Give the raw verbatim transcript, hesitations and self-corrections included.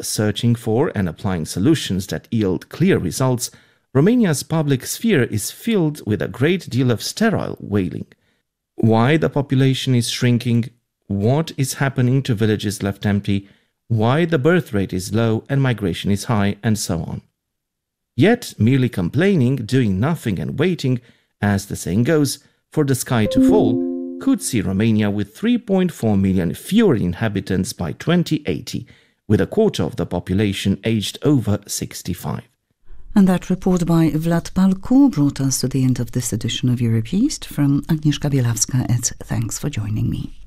searching for and applying solutions that yield clear results, Romania's public sphere is filled with a great deal of sterile wailing. Why the population is shrinking, what is happening to villages left empty, why the birth rate is low and migration is high, and so on. Yet, merely complaining, doing nothing and waiting, as the saying goes, for the sky to fall, could see Romania with three point four million fewer inhabitants by twenty eighty, with a quarter of the population aged over sixty-five. And that report by Vlad Palcu brought us to the end of this edition of Europe East. From Agnieszka Bielawska, it's thanks for joining me.